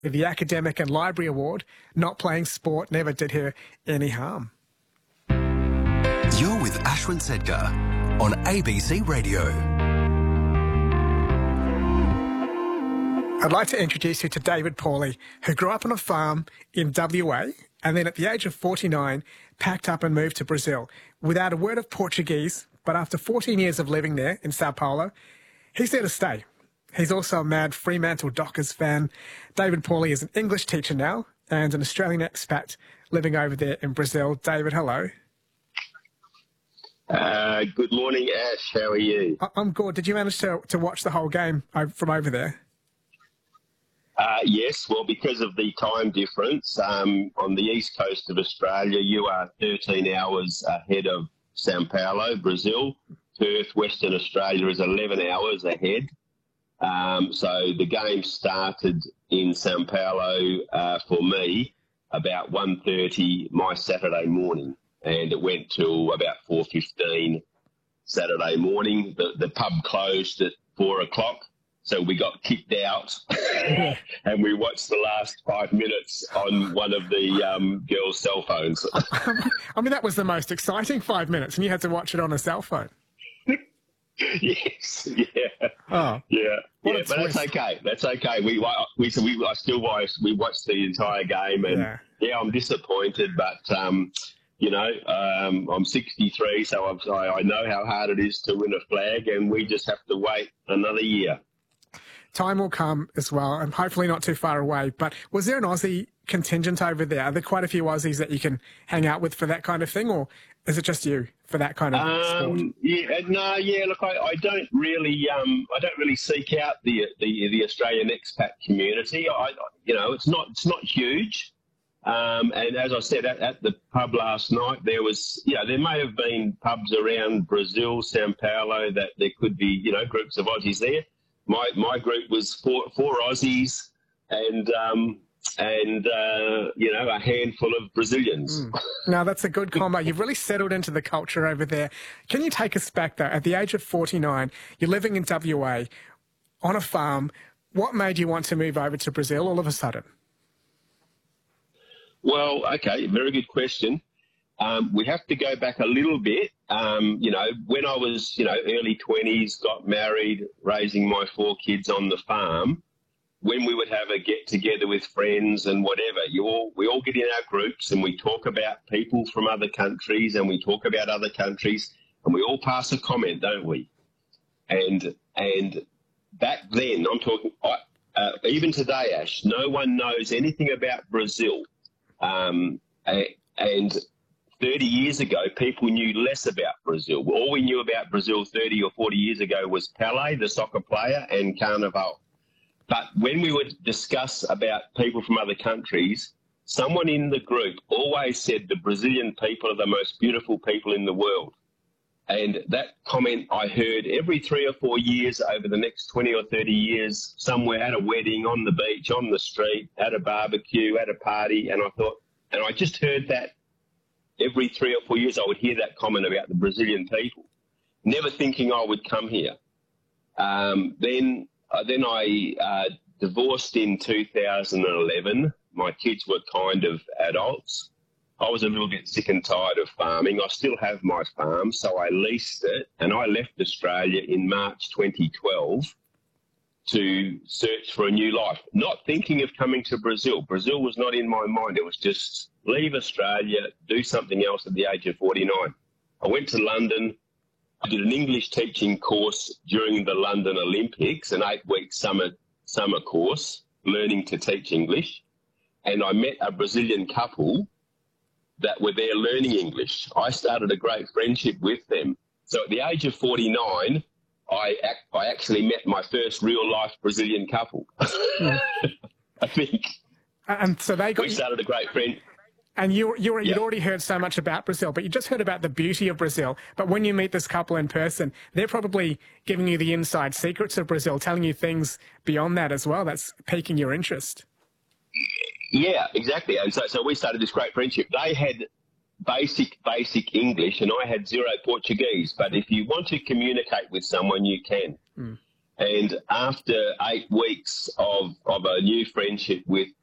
with the Academic and Library Award. Not playing sport never did her any harm. You're with Ashwin Sedkar on ABC Radio. I'd like to introduce you to David Pauly, who grew up on a farm in WA and then at the age of 49 packed up and moved to Brazil without a word of Portuguese, but after 14 years of living there in Sao Paulo, he's there to stay. He's also a mad Fremantle Dockers fan. David Pauly is an English teacher now and an Australian expat living over there in Brazil. David, hello. Good morning, Ash. How are you? I'm good. Did you manage to watch the whole game from over there? Yes, well, because of the time difference, on the east coast of Australia, you are 13 hours ahead of Sao Paulo, Brazil. Perth, Western Australia is 11 hours ahead. So the game started in Sao Paulo for me about 1:30 my Saturday morning, and it went till about 4:15 Saturday morning. The pub closed at 4 o'clock. So we got kicked out and we watched the last 5 minutes on one of the girls' cell phones. I mean, that was the most exciting 5 minutes and you had to watch it on a cell phone. Yes, yeah. Oh. Yeah. What Yeah, but that's okay. That's okay. We watched the entire game, and yeah, I'm disappointed, but I'm 63, so I know how hard it is to win a flag, and we just have to wait another year. Time will come as well, and hopefully not too far away. But was there an Aussie contingent over there? Are there quite a few Aussies that you can hang out with for that kind of thing, or is it just you for that kind of sport? Look, I don't really seek out the Australian expat community. It's not huge. And as I said, at the pub last night, there may have been pubs around Brazil, Sao Paulo, that there could be, groups of Aussies there. My group was four Aussies and a handful of Brazilians. Now, that's a good combo. You've really settled into the culture over there. Can you take us back, though? At the age of 49, you're living in WA on a farm. What made you want to move over to Brazil all of a sudden? Well, okay, very good question. We have to go back a little bit. When I was, early 20s, got married, raising my 4 kids on the farm, when we would have a get-together with friends and whatever, we all get in our groups and we talk about people from other countries and we talk about other countries and we all pass a comment, don't we? And back then, I'm talking, even today, Ash, no one knows anything about Brazil. And 30 years ago, people knew less about Brazil. All we knew about Brazil 30 or 40 years ago was Pelé, the soccer player, and Carnival. But when we would discuss about people from other countries, someone in the group always said the Brazilian people are the most beautiful people in the world. And that comment I heard every 3 or 4 years over the next 20 or 30 years, somewhere at a wedding, on the beach, on the street, at a barbecue, at a party. And I just heard that every 3 or 4 years I would hear that comment about the Brazilian people, never thinking I would come here. Then I divorced in 2011. My kids were kind of adults. I was a little bit sick and tired of farming. I still have my farm, so I leased it, and I left Australia in March 2012 to search for a new life, not thinking of coming to Brazil. Brazil was not in my mind. It was just leave Australia, do something else at the age of 49. I went to London. I did an English teaching course during the London Olympics, an 8-week summer course, learning to teach English. And I met a Brazilian couple that were there learning English. I started a great friendship with them. So at the age of 49, I actually met my first real-life Brazilian couple, I think. And so we started a great friend. And you'd already heard so much about Brazil, but you just heard about the beauty of Brazil. But when you meet this couple in person, they're probably giving you the inside secrets of Brazil, telling you things beyond that as well. That's piquing your interest. Yeah, exactly. And so we started this great friendship. They had basic English and I had zero Portuguese. But if you want to communicate with someone, you can. And after 8 weeks of a new friendship with